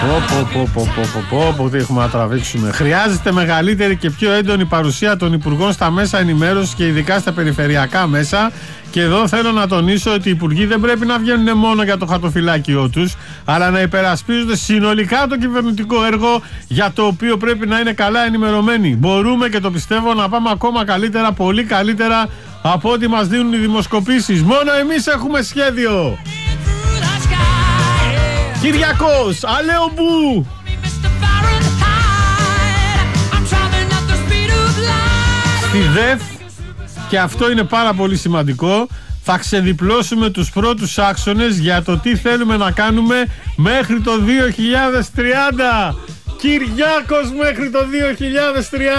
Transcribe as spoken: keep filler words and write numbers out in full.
Πω, τι έχουμε να τραβήξουμε. Χρειάζεται μεγαλύτερη και πιο έντονη παρουσία των υπουργών στα μέσα ενημέρωσης και ειδικά στα περιφερειακά μέσα. Και εδώ θέλω να τονίσω ότι οι υπουργοί δεν πρέπει να βγαίνουν μόνο για το χαρτοφυλάκιό τους, αλλά να υπερασπίζονται συνολικά το κυβερνητικό έργο, για το οποίο πρέπει να είναι καλά ενημερωμένοι. Μπορούμε, και το πιστεύω, να πάμε ακόμα καλύτερα, πολύ καλύτερα από ό,τι μας δίνουν οι δημοσκοπήσεις. Μόνο εμείς έχουμε σχέδιο. Κυριακός, Αλέομπου. Στη ΔΕΘ, και αυτό είναι πάρα πολύ σημαντικό, θα ξεδιπλώσουμε τους πρώτους άξονες για το τι θέλουμε να κάνουμε μέχρι το δύο χιλιάδες τριάντα. Κυριάκος μέχρι το δύο χιλιάδες τριάντα.